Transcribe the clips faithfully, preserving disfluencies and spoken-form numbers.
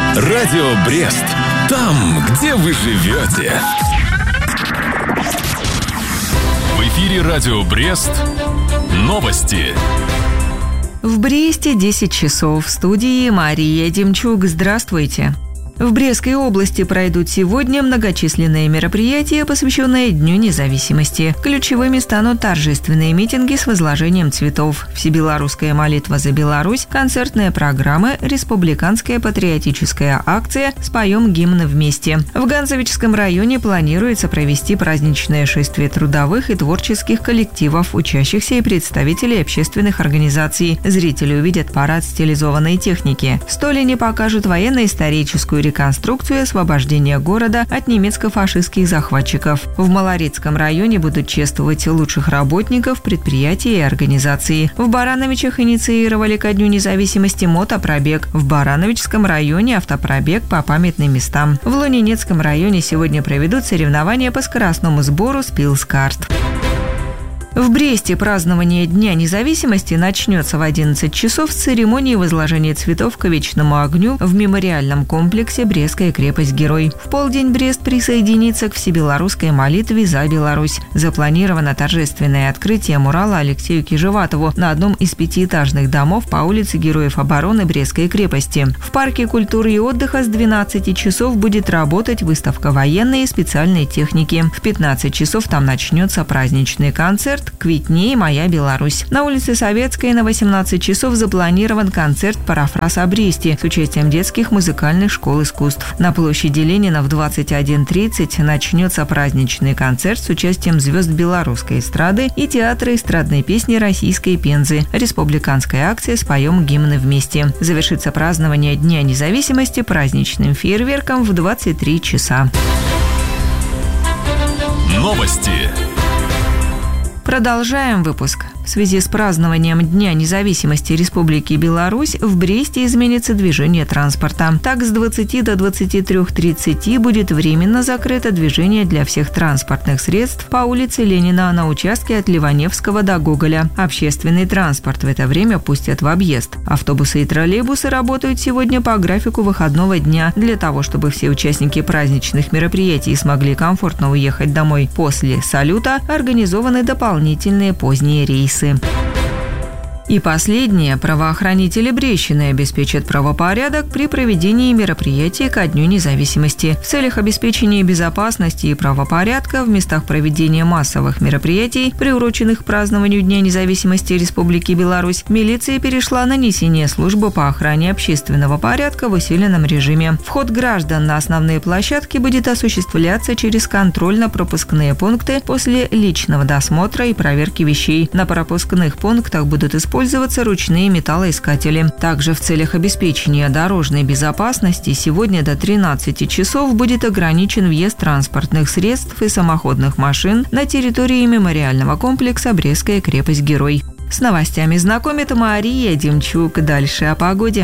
Радио Брест. Там, где вы живете. В эфире Радио Брест. Новости. В Бресте десять часов. В студии Мария Демчук. Здравствуйте. В Брестской области пройдут сегодня многочисленные мероприятия, посвященные Дню независимости. Ключевыми станут торжественные митинги с возложением цветов, всебелорусская молитва за Беларусь, концертная программа, республиканская патриотическая акция «Споем гимн вместе». В Ганцевичском районе планируется провести праздничное шествие трудовых и творческих коллективов, учащихся и представителей общественных организаций. Зрители увидят парад стилизованной техники. В Столине покажут военно-историческую реконструкцию освобождения города от немецко-фашистских захватчиков. В Малорецком районе будут чествовать лучших работников предприятий и организаций. В Барановичах инициировали ко Дню независимости мотопробег. В Барановичском районе автопробег по памятным местам. В Лунинецком районе сегодня проведут соревнования по скоростному сбору «Спилскарт». В Бресте празднование Дня независимости начнется в одиннадцать часов с церемонии возложения цветов к вечному огню в мемориальном комплексе «Брестская крепость-герой». В полдень Брест присоединится к всебелорусской молитве за Беларусь. Запланировано торжественное открытие мурала Алексею Кижеватову на одном из пятиэтажных домов по улице Героев обороны Брестской крепости. В парке культуры и отдыха с двенадцати часов будет работать выставка военной и специальной техники. В пятнадцать часов там начнется праздничный концерт «Квитней, моя Беларусь». На улице Советской на восемнадцать часов запланирован концерт «Парафраз о Бресте» с участием детских музыкальных школ искусств. На площади Ленина в двадцать один тридцать начнется праздничный концерт с участием звезд белорусской эстрады и театра эстрадной песни российской Пензы. Республиканская акция «Споем гимн вместе». Завершится празднование Дня независимости праздничным фейерверком в двадцать три часа. Новости. Продолжаем выпуск. В связи с празднованием Дня независимости Республики Беларусь в Бресте изменится движение транспорта. Так, с двадцати до двадцати трёх тридцати будет временно закрыто движение для всех транспортных средств по улице Ленина на участке от Ливаневского до Гоголя. Общественный транспорт в это время пустят в объезд. Автобусы и троллейбусы работают сегодня по графику выходного дня для того, чтобы все участники праздничных мероприятий смогли комфортно уехать домой после салюта. Организованы дополнительные поздние рейсы. И последнее. Правоохранители Брестщины обеспечат правопорядок при проведении мероприятий ко Дню независимости. В целях обеспечения безопасности и правопорядка в местах проведения массовых мероприятий, приуроченных к празднованию Дня независимости Республики Беларусь, милиция перешла на несение службы по охране общественного порядка в усиленном режиме. Вход граждан на основные площадки будет осуществляться через контрольно-пропускные пункты после личного досмотра и проверки вещей. На пропускных пунктах будут использоваться Использоваться ручные металлоискатели. Также в целях обеспечения дорожной безопасности сегодня до тринадцати часов будет ограничен въезд транспортных средств и самоходных машин на территории мемориального комплекса «Брестская крепость-герой». С новостями знакомит Мария Демчук. Дальше о погоде.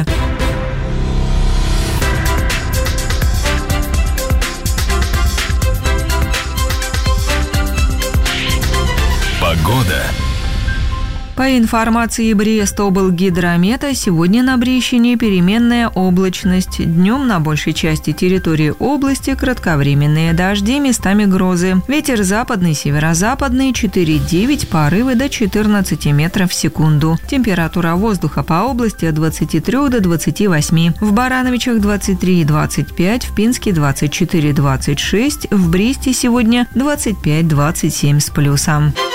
Погода. По информации Брестоблгидромета, сегодня на Брестщине переменная облачность. Днем на большей части территории области кратковременные дожди, местами грозы. Ветер западный, северо-западный четыре-девять, порывы до четырнадцати метров в секунду. Температура воздуха по области от двадцати трёх до двадцати восьми. В Барановичах двадцать три и двадцать пять, в Пинске двадцать четыре и двадцать шесть, в Бресте сегодня двадцать пять - двадцать семь с плюсом.